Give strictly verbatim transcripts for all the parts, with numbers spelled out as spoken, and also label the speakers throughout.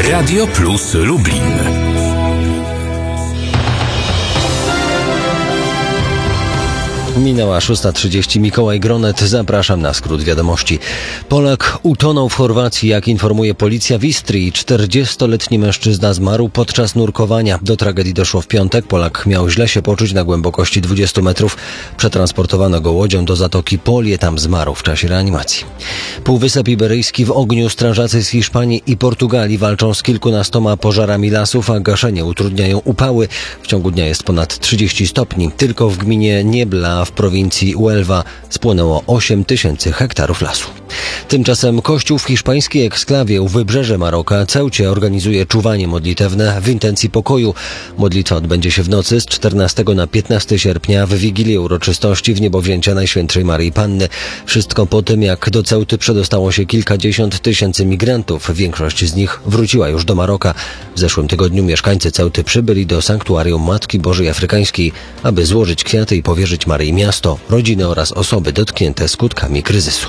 Speaker 1: Radio Plus Lublin.
Speaker 2: Minęła szósta trzydzieści. Mikołaj Gronet, zapraszam na skrót wiadomości. Polak utonął w Chorwacji, jak informuje policja w Istrii. czterdziestoletni mężczyzna zmarł podczas nurkowania. Do tragedii doszło w piątek. Polak miał źle się poczuć na głębokości dwudziestu metrów. Przetransportowano go łodzią do Zatoki Polie. Tam zmarł w czasie reanimacji. Półwysep Iberyjski w ogniu. Strażacy z Hiszpanii i Portugalii walczą z kilkunastoma pożarami lasów, a gaszenie utrudniają upały. W ciągu dnia jest ponad trzydzieści stopni. Tylko w gminie Niebla w prowincji Huelva spłonęło osiem tysięcy hektarów lasu. Tymczasem kościół w hiszpańskiej eksklawie u wybrzeże Maroka, Ceucie, organizuje czuwanie modlitewne w intencji pokoju. Modlitwa odbędzie się w nocy z czternastego na piętnastego sierpnia w Wigilię uroczystości w niebowzięcia Najświętszej Maryi Panny. Wszystko po tym, jak do Ceuty przedostało się kilkadziesiąt tysięcy migrantów. Większość z nich wróciła już do Maroka. W zeszłym tygodniu mieszkańcy Ceuty przybyli do sanktuarium Matki Bożej Afrykańskiej, aby złożyć kwiaty i powierzyć Maryi miasto, rodziny oraz osoby dotknięte skutkami kryzysu.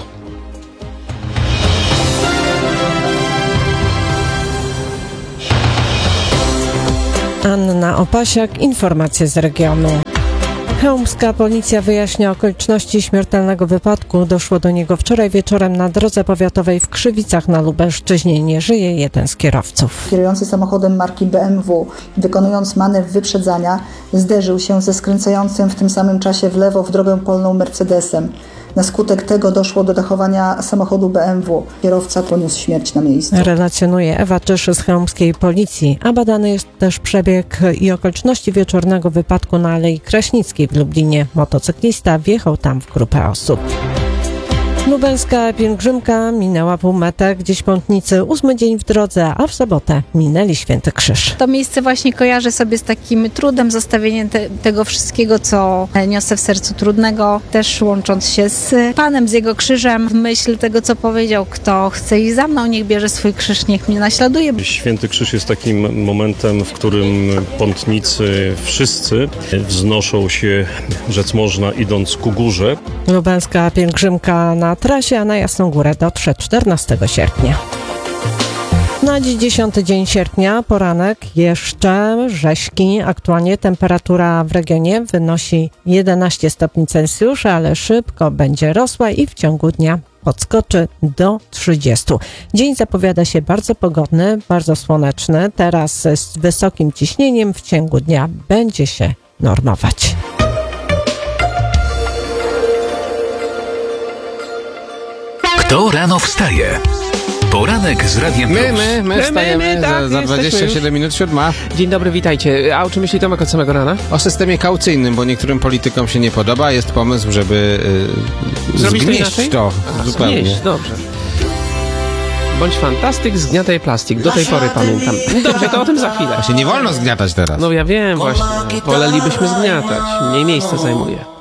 Speaker 3: Anna Opasiak, informacje z regionu. Chełmska policja wyjaśnia okoliczności śmiertelnego wypadku. Doszło do niego wczoraj wieczorem na drodze powiatowej w Krzywicach na Lubelszczyźnie. Nie żyje jeden z kierowców.
Speaker 4: Kierujący samochodem marki B M W, wykonując manewr wyprzedzania, zderzył się ze skręcającym w tym samym czasie w lewo w drogę polną Mercedesem. Na skutek tego doszło do dachowania samochodu B M W. Kierowca poniósł śmierć na miejscu.
Speaker 3: Relacjonuje Ewa Czysz z chełmskiej policji, a badany jest też przebieg i okoliczności wieczornego wypadku na Alei Kraśnickiej w Lublinie. Motocyklista wjechał tam w grupę osób. Lubelska pielgrzymka minęła półmetę, gdzieś pątnicy, ósmy dzień w drodze, a w sobotę minęli Święty Krzyż.
Speaker 5: To miejsce właśnie kojarzę sobie z takim trudem, zostawieniem te, tego wszystkiego, co niosę w sercu trudnego, też łącząc się z Panem, z Jego krzyżem, w myśl tego, co powiedział, kto chce iść za mną, niech bierze swój krzyż, niech mnie naśladuje.
Speaker 6: Święty Krzyż jest takim momentem, w którym pątnicy wszyscy wznoszą się, rzec można, idąc ku górze.
Speaker 3: Lubelska pielgrzymka na trasie, a na Jasną Górę dotrze czternastego sierpnia. Na dziś dziesiąty dzień sierpnia, poranek, jeszcze rześki. Aktualnie temperatura w regionie wynosi jedenaście stopni Celsjusza, ale szybko będzie rosła i w ciągu dnia podskoczy do trzydziestu. Dzień zapowiada się bardzo pogodny, bardzo słoneczny. Teraz z wysokim ciśnieniem w ciągu dnia będzie się normować.
Speaker 1: Kto rano wstaje? Poranek z Radiem Plus.
Speaker 7: My, my, my wstajemy my, my, tak, za, za dwadzieścia siedem minut siódma.
Speaker 8: Dzień dobry, witajcie. A o czym myśli Tomek od samego rana?
Speaker 7: O systemie kaucyjnym, bo niektórym politykom się nie podoba. Jest pomysł, żeby yy,
Speaker 8: Zrobić
Speaker 7: zgnieść
Speaker 8: to,
Speaker 7: to
Speaker 8: A,
Speaker 7: zupełnie.
Speaker 8: Zgnieść, dobrze. Bądź fantastyk, zgniataj plastik. Do tej pory pamiętam. Dobrze, to o tym za chwilę.
Speaker 7: Właśnie nie wolno zgniatać teraz.
Speaker 8: No ja wiem właśnie. Wolelibyśmy zgniatać. Mniej miejsca zajmuje.